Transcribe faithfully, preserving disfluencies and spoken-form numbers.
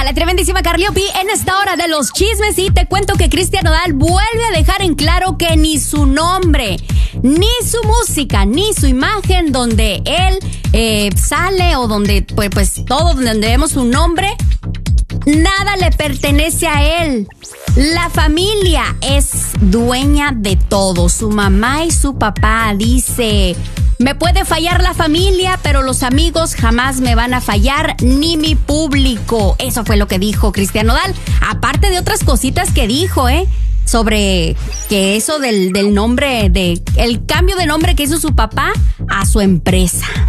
La tremendísima Carliopi en esta hora de los chismes, y te cuento que Cristian Nodal vuelve a dejar en claro que ni su nombre, ni su música, ni su imagen donde él eh, sale o donde pues, pues todo donde vemos su nombre, nada le pertenece a él. La familia es dueña de todo, su mamá y su papá. Dice: me puede fallar la familia, pero los amigos jamás me van a fallar, ni mi público. Eso fue lo que dijo Cristian Nodal, aparte de otras cositas que dijo, ¿eh? Sobre que eso del, del nombre, de el cambio de nombre que hizo su papá a su empresa.